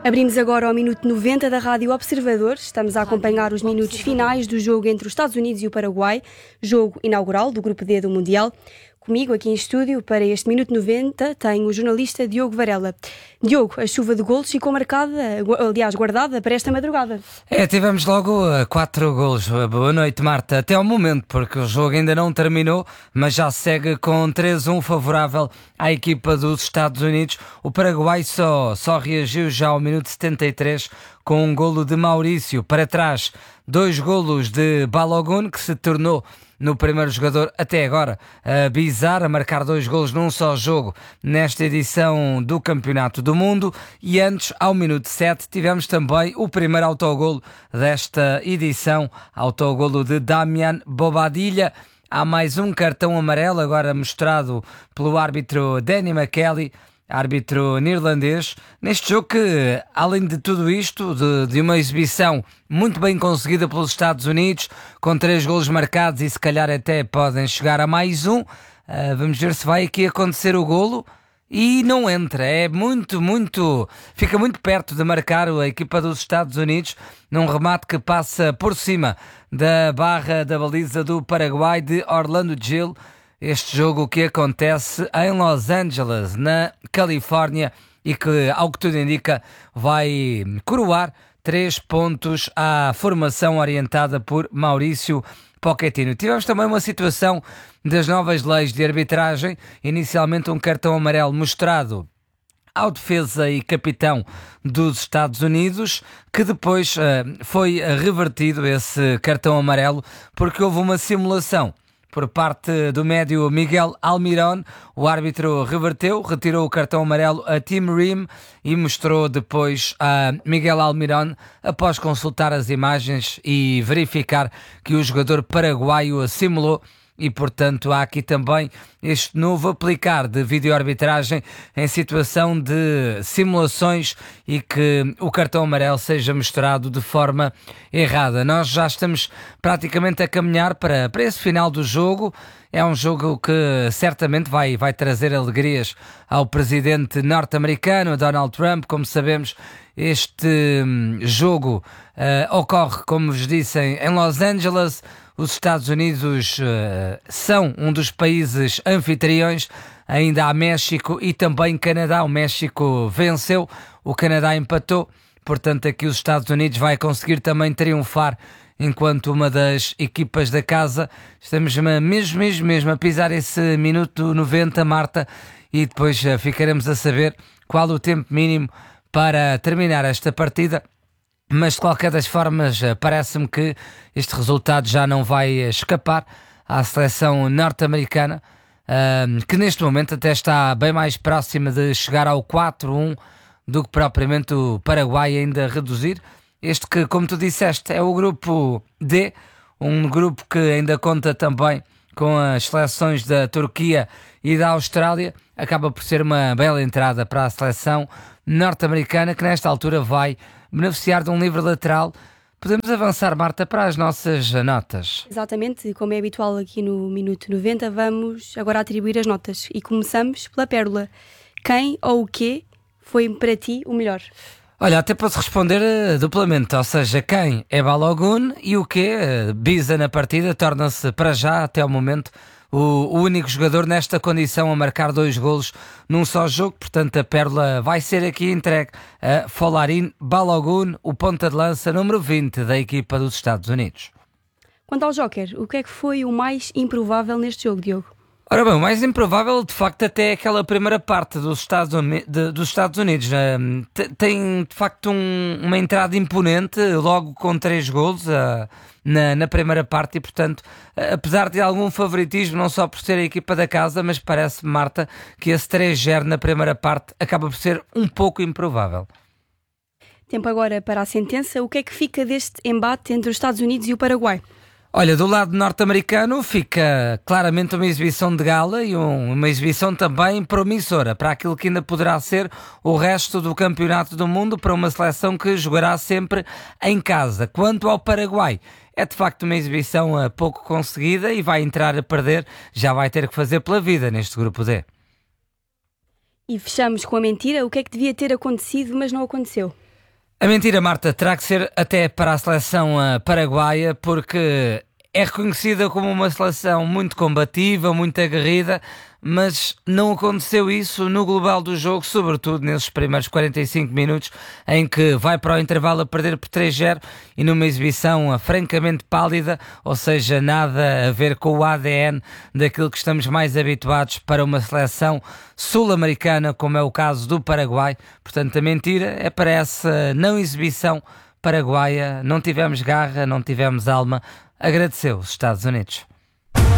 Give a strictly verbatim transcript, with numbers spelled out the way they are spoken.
Abrimos agora ao minuto noventa da Rádio Observador. Estamos a acompanhar os minutos finais do jogo entre os Estados Unidos e o Paraguai, jogo inaugural do Grupo D do Mundial. Comigo aqui em estúdio para este minuto noventa tenho o jornalista Diogo Varela. Diogo, a chuva de golos ficou marcada, aliás guardada para esta madrugada. É, tivemos logo quatro golos. Boa noite, Marta. Até ao momento, porque o jogo ainda não terminou, mas já segue com três a um favorável à equipa dos Estados Unidos. O Paraguai só, só reagiu já ao minuto setenta e três com um golo de Maurício. Para trás, dois golos de Balogun, que se tornou no primeiro jogador até agora a bizar, a marcar dois golos num só jogo nesta edição do Campeonato do Mundo. E antes, ao minuto sete, tivemos também o primeiro autogolo desta edição, autogolo de Damian Bobadilla. Há mais um cartão amarelo agora mostrado pelo árbitro Danny McKelly, árbitro neerlandês, neste jogo que, além de tudo isto, de, de uma exibição muito bem conseguida pelos Estados Unidos, com três golos marcados e se calhar até podem chegar a mais um, uh, vamos ver se vai aqui acontecer o golo, e não entra, é muito, muito, fica muito perto de marcar a equipa dos Estados Unidos, num remate que passa por cima da barra da baliza do Paraguai de Orlando Gil. Este jogo que acontece em Los Angeles, na Califórnia, e que, ao que tudo indica, vai coroar três pontos à formação orientada por Maurício Pochettino. Tivemos também uma situação das novas leis de arbitragem, inicialmente um cartão amarelo mostrado ao defesa e capitão dos Estados Unidos, que depois uh, foi revertido esse cartão amarelo porque houve uma simulação por parte do médio Miguel Almirón. O árbitro reverteu, retirou o cartão amarelo a Tim Ream e mostrou depois a Miguel Almirón, após consultar as imagens e verificar que o jogador paraguaio simulou. E, portanto, há aqui também este novo aplicar de videoarbitragem em situação de simulações e que o cartão amarelo seja mostrado de forma errada. Nós já estamos praticamente a caminhar para, para esse final do jogo. É um jogo que certamente vai, vai trazer alegrias ao presidente norte-americano, Donald Trump. Como sabemos, este hum, jogo uh, ocorre, como vos disse, em Los Angeles. Os Estados Unidos uh, são um dos países anfitriões, ainda há México e também Canadá. O México venceu, o Canadá empatou, portanto aqui os Estados Unidos vai conseguir também triunfar enquanto uma das equipas da casa. Estamos mesmo, mesmo, mesmo a pisar esse minuto noventa, Marta, e depois uh, ficaremos a saber qual o tempo mínimo para terminar esta partida. Mas de qualquer das formas parece-me que este resultado já não vai escapar à seleção norte-americana, que neste momento até está bem mais próxima de chegar ao quatro a um do que propriamente o Paraguai ainda reduzir. Este que, como tu disseste, é o grupo D, um grupo que ainda conta também com as seleções da Turquia e da Austrália. Acaba por ser uma bela entrada para a seleção norte-americana, que nesta altura vai beneficiar de um livre lateral. Podemos avançar, Marta, para as nossas notas. Exatamente, como é habitual aqui no Minuto noventa, vamos agora atribuir as notas. E começamos pela pérola. Quem ou o quê foi para ti o melhor? Olha, até posso responder uh, duplamente, ou seja, quem é Balogun e o quê, uh, Bisa na partida, torna-se para já, até ao momento, o, o único jogador nesta condição a marcar dois golos num só jogo. Portanto, a pérola vai ser aqui entregue a Folarin Balogun, o ponta de lança número vinte da equipa dos Estados Unidos. Quanto ao Joker, o que é que foi o mais improvável neste jogo, Diogo? Ora bem, o mais improvável de facto até é aquela primeira parte dos Estados Unidos, de, dos Estados Unidos. Uh, tem de facto um, uma entrada imponente, logo com três golos uh, na, na primeira parte, e portanto, uh, apesar de algum favoritismo, não só por ser a equipa da casa, mas parece-me, Marta, que esse três zero na primeira parte acaba por ser um pouco improvável. Tempo agora para a sentença. O que é que fica deste embate entre os Estados Unidos e o Paraguai? Olha, do lado norte-americano fica claramente uma exibição de gala e um, uma exibição também promissora para aquilo que ainda poderá ser o resto do Campeonato do Mundo, para uma seleção que jogará sempre em casa. Quanto ao Paraguai, é de facto uma exibição pouco conseguida e vai entrar a perder, já vai ter que fazer pela vida neste grupo D. E fechamos com a mentira. O que é que devia ter acontecido, mas não aconteceu? A mentira, Marta, terá que ser até para a seleção uh, paraguaia, porque é reconhecida como uma seleção muito combativa, muito aguerrida, mas não aconteceu isso no global do jogo, sobretudo nesses primeiros quarenta e cinco minutos, em que vai para o intervalo a perder por três zero e numa exibição uh, francamente pálida, ou seja, nada a ver com o A D N daquilo que estamos mais habituados para uma seleção sul-americana, como é o caso do Paraguai. Portanto, a mentira é para essa não exibição paraguaia. Não tivemos garra, não tivemos alma. Agradeceu os Estados Unidos.